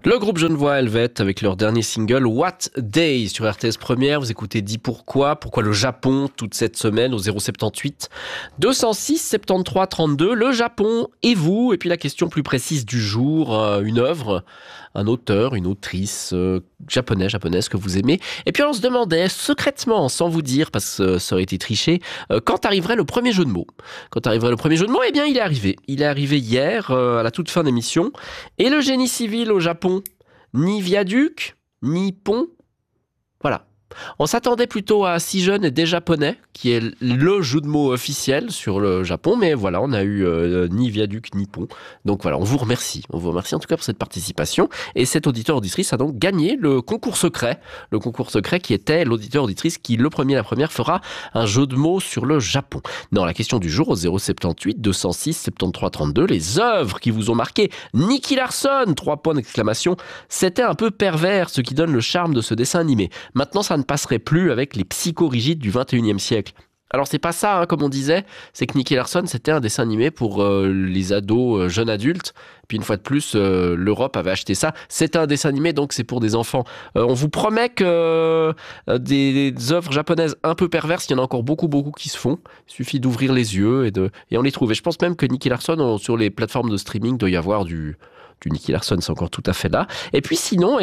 Le groupe genevois Helvet avec leur dernier single What Day sur RTS Première. Vous écoutez Dis pourquoi le Japon toute cette semaine au 078 206 73 32. Le Japon et vous. Et puis la question plus précise du jour, une œuvre, un auteur, une autrice japonaise que vous aimez. Et puis on se demandait secrètement, sans vous dire, parce que ça aurait été triché, quand arriverait le premier jeu de mots. Eh bien il est arrivé. Il est arrivé hier à la toute fin d'émission. Et le génie civil au Japon, ni viaduc, ni pont. Voilà. On s'attendait plutôt à Si jeune et des japonais, qui est le jeu de mots officiel sur le Japon, mais voilà, on a eu ni viaduc ni pont. Donc voilà, on vous remercie en tout cas pour cette participation. Et cet auditeur-auditrice a donc gagné le concours secret qui était l'auditeur-auditrice qui, la première, fera un jeu de mots sur le Japon. Dans la question du jour, au 078 206 73 32, les œuvres qui vous ont marqué. Nicky Larson, 3 points d'exclamation. C'était un peu pervers, ce qui donne le charme de ce dessin animé. Maintenant, ça ne passerait plus avec les psychorigides du 21e siècle. Alors c'est pas ça, comme on disait, c'est que Nicky Larson, c'était un dessin animé pour les ados, jeunes adultes. Puis une fois de plus, l'Europe avait acheté ça. C'est un dessin animé, donc c'est pour des enfants. On vous promet que des œuvres japonaises un peu perverses, il y en a encore beaucoup qui se font. Il suffit d'ouvrir les yeux et on les trouve. Et je pense même que Nicky Larson, sur les plateformes de streaming, doit y avoir du Nicky Larson, c'est encore tout à fait là. Et puis sinon,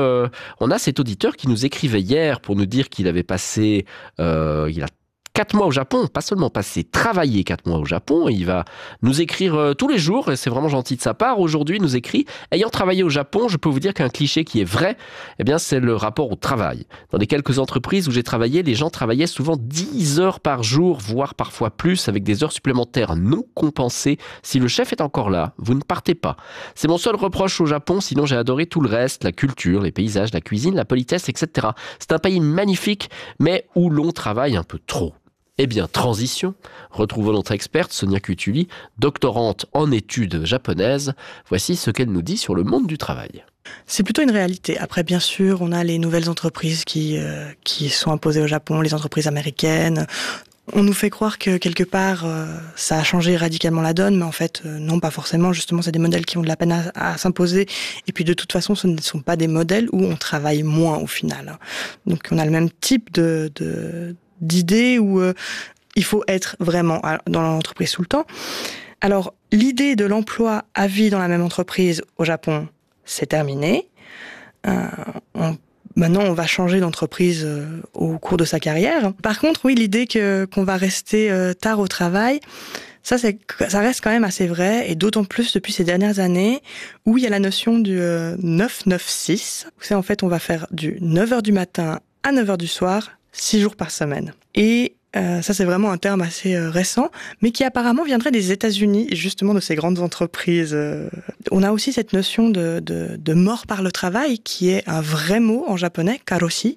on a cet auditeur qui nous écrivait hier pour nous dire qu'il avait passé, il a 4 mois au Japon, pas seulement travailler 4 mois au Japon, il va nous écrire tous les jours, et c'est vraiment gentil de sa part. Aujourd'hui, il nous écrit: ayant travaillé au Japon, je peux vous dire qu'un cliché qui est vrai, c'est le rapport au travail. Dans les quelques entreprises où j'ai travaillé, les gens travaillaient souvent 10 heures par jour, voire parfois plus, avec des heures supplémentaires non compensées. Si le chef est encore là, vous ne partez pas. C'est mon seul reproche au Japon, sinon j'ai adoré tout le reste, la culture, les paysages, la cuisine, la politesse, etc. C'est un pays magnifique, mais où l'on travaille un peu trop. Eh bien, transition, retrouvons notre experte Sonia Cutuli, doctorante en études japonaises. Voici ce qu'elle nous dit sur le monde du travail. C'est plutôt une réalité. Après, bien sûr, on a les nouvelles entreprises qui sont imposées au Japon, les entreprises américaines. On nous fait croire que quelque part, ça a changé radicalement la donne, mais en fait, non, pas forcément. Justement, c'est des modèles qui ont de la peine à s'imposer. Et puis, de toute façon, ce ne sont pas des modèles où on travaille moins au final. Donc, on a le même type d'idée où il faut être vraiment dans l'entreprise tout le temps. Alors, l'idée de l'emploi à vie dans la même entreprise au Japon, c'est terminé. Maintenant, on va changer d'entreprise au cours de sa carrière. Par contre, oui, l'idée qu'on va rester tard au travail, ça reste quand même assez vrai, et d'autant plus depuis ces dernières années où il y a la notion du 9-9-6. C'est en fait, on va faire du 9h du matin à 9h du soir, 6 jours par semaine. Et ça, c'est vraiment un terme assez récent, mais qui apparemment viendrait des États-Unis, et justement de ces grandes entreprises. On a aussi cette notion de mort par le travail, qui est un vrai mot en japonais, karoshi.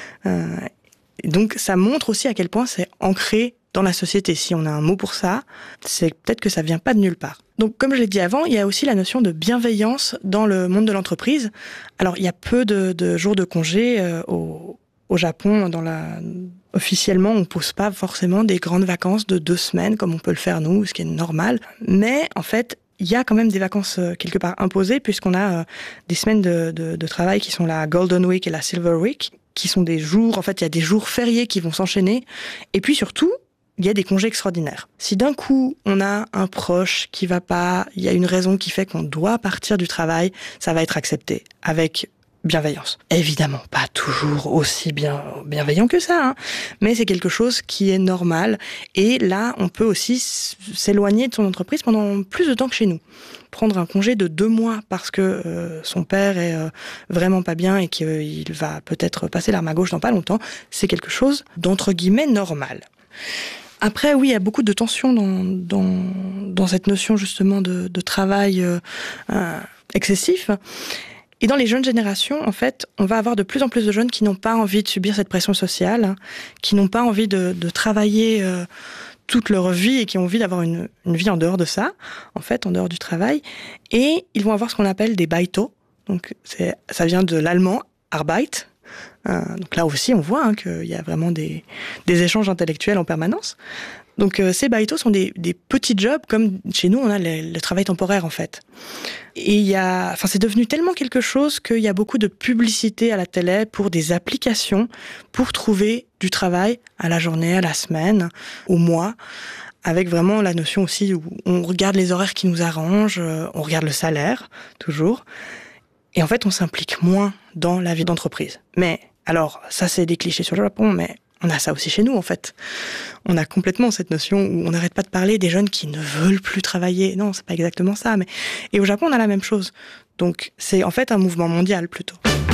Donc, ça montre aussi à quel point c'est ancré dans la société. Si on a un mot pour ça, c'est peut-être que ça vient pas de nulle part. Donc, comme je l'ai dit avant, il y a aussi la notion de bienveillance dans le monde de l'entreprise. Alors, il y a peu de jours de congé au Japon, officiellement, on ne pose pas forcément des grandes vacances de 2 semaines comme on peut le faire nous, ce qui est normal. Mais en fait, il y a quand même des vacances quelque part imposées, puisqu'on a des semaines de travail qui sont la Golden Week et la Silver Week, qui sont des jours, en fait, il y a des jours fériés qui vont s'enchaîner. Et puis surtout, il y a des congés extraordinaires. Si d'un coup, on a un proche qui va pas, il y a une raison qui fait qu'on doit partir du travail, ça va être accepté avec bienveillance. Évidemment, pas toujours aussi bienveillant que ça, mais c'est quelque chose qui est normal. Et là, on peut aussi s'éloigner de son entreprise pendant plus de temps que chez nous. Prendre un congé de 2 mois parce que son père est vraiment pas bien et qu'il va peut-être passer l'arme à gauche dans pas longtemps, c'est quelque chose d'entre guillemets normal. Après, oui, il y a beaucoup de tensions dans cette notion justement de travail excessif. Et dans les jeunes générations, en fait, on va avoir de plus en plus de jeunes qui n'ont pas envie de subir cette pression sociale, qui n'ont pas envie de travailler toute leur vie et qui ont envie d'avoir une vie en dehors de ça, en fait, en dehors du travail. Et ils vont avoir ce qu'on appelle des baito. Donc, ça vient de l'allemand Arbeit. Donc là aussi, on voit qu'il y a vraiment des échanges intellectuels en permanence. Donc ces baitos sont des petits jobs, comme chez nous on a le travail temporaire en fait. Et c'est devenu tellement quelque chose qu'il y a beaucoup de publicité à la télé pour des applications pour trouver du travail à la journée, à la semaine, au mois, avec vraiment la notion aussi où on regarde les horaires qui nous arrangent, on regarde le salaire, toujours. Et en fait, on s'implique moins dans la vie d'entreprise. Mais, alors, ça c'est des clichés sur le Japon, mais on a ça aussi chez nous, en fait. On a complètement cette notion où on n'arrête pas de parler des jeunes qui ne veulent plus travailler. Non, c'est pas exactement ça. Et au Japon, on a la même chose. Donc, c'est en fait un mouvement mondial, plutôt.